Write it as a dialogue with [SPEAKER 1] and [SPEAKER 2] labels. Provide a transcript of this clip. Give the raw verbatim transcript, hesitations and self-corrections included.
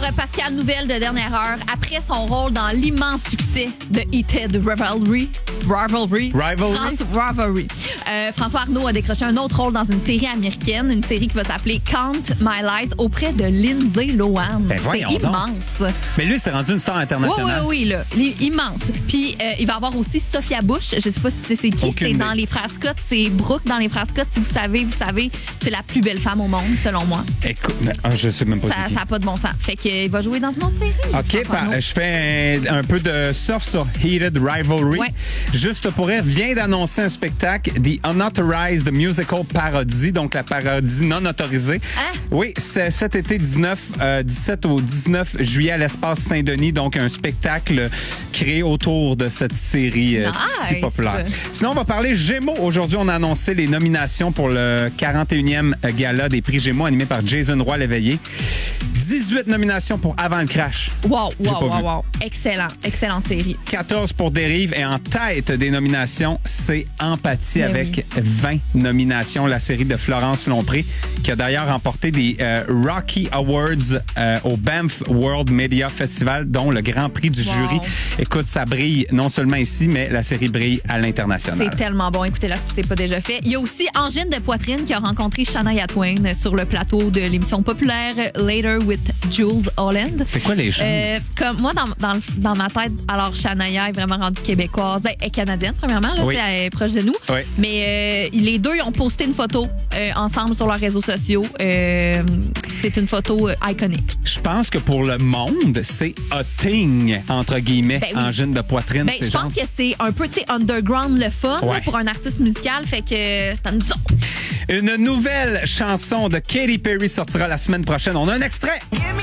[SPEAKER 1] Pascal, nouvelle de dernière heure. Après son rôle dans l'immense succès de Heated Rivalry, Rivalry,
[SPEAKER 2] Rivalry.
[SPEAKER 1] France, Rivalry. Euh, François Arnault a décroché un autre rôle dans une série américaine, une série qui va s'appeler Count My Light auprès de Lindsay Lohan.
[SPEAKER 2] Ben,
[SPEAKER 1] c'est
[SPEAKER 2] voyons donc.
[SPEAKER 1] immense.
[SPEAKER 2] Mais lui, c'est rendu une star
[SPEAKER 1] Oui,
[SPEAKER 2] internationale.
[SPEAKER 1] oui, oui, là. Il est immense. Puis, euh, il va y avoir aussi Sophia Bush. Je sais pas si c'est, c'est qui.
[SPEAKER 2] Aucune
[SPEAKER 1] c'est
[SPEAKER 2] idée.
[SPEAKER 1] dans Les Frères Scott. C'est Brooke dans Les Frères Scott. Si vous savez, vous savez, c'est la plus belle femme au monde, selon moi.
[SPEAKER 2] Écoute, mais, ah, je sais même pas
[SPEAKER 1] Ça
[SPEAKER 2] c'est qui.
[SPEAKER 1] n'a pas de bon sens. Fait qu'il va jouer dans une autre série.
[SPEAKER 2] OK,
[SPEAKER 1] François
[SPEAKER 2] pa-
[SPEAKER 1] Arnault.
[SPEAKER 2] je fais un, un peu de surf sur Heated Rivalry.
[SPEAKER 1] Ouais.
[SPEAKER 2] Juste pour rire, vient d'annoncer un spectacle, The Unauthorized Musical Parody, donc la parodie non autorisée.
[SPEAKER 1] Hein?
[SPEAKER 2] Oui, c'est cet été dix-neuf, euh, dix-sept au dix-neuf juillet à l'Espace Saint-Denis, donc un spectacle créé autour de cette série euh, si
[SPEAKER 1] Nice.
[SPEAKER 2] populaire. Sinon, on va parler Gémeaux. Aujourd'hui, on a annoncé les nominations pour le quarante et unième gala des prix Gémeaux animé par Jason Roy-Léveillé. dix-huit nominations pour Avant le crash.
[SPEAKER 1] Wow,
[SPEAKER 2] J'ai
[SPEAKER 1] wow,
[SPEAKER 2] pas
[SPEAKER 1] wow,
[SPEAKER 2] vu.
[SPEAKER 1] wow. Excellent. Excellente série.
[SPEAKER 2] quatorze pour Dérive et en tête des nominations, c'est Empathie
[SPEAKER 1] Ben
[SPEAKER 2] avec vingt nominations, la série de Florence Lompré, qui a d'ailleurs remporté des euh, Rocky Awards euh, au Banff World Media Festival, dont le grand prix du
[SPEAKER 1] Wow.
[SPEAKER 2] jury. Écoute, ça brille non seulement ici, mais la série brille à l'international.
[SPEAKER 1] C'est tellement bon. Écoutez-la si c'est pas déjà fait. Il y a aussi Angine de Poitrine qui a rencontré Shania Twain sur le plateau de l'émission populaire Later with Jules Holland.
[SPEAKER 2] C'est quoi les chances?
[SPEAKER 1] Euh, comme moi, dans, dans, dans ma tête, alors Shania est vraiment rendue québécoise. Ben, elle est canadienne, premièrement. Là,
[SPEAKER 2] Oui.
[SPEAKER 1] tu sais, elle est proche de nous.
[SPEAKER 2] Oui.
[SPEAKER 1] Mais euh, les deux ils ont posté une photo euh, ensemble sur leurs réseaux sociaux. Euh, c'est une photo euh, iconique.
[SPEAKER 2] Je pense que pour le monde, c'est a thing, entre guillemets,
[SPEAKER 1] Ben oui.
[SPEAKER 2] Angine de Poitrine.
[SPEAKER 1] Ben,
[SPEAKER 2] c'est
[SPEAKER 1] je
[SPEAKER 2] genre-
[SPEAKER 1] pense que c'est un peu tu sais, underground le fun là,
[SPEAKER 2] Ouais.
[SPEAKER 1] pour un artiste musical. Fait que c'est à nous autres.
[SPEAKER 2] Une nouvelle chanson de Katy Perry sortira la semaine prochaine. On a un extrait.
[SPEAKER 3] Give me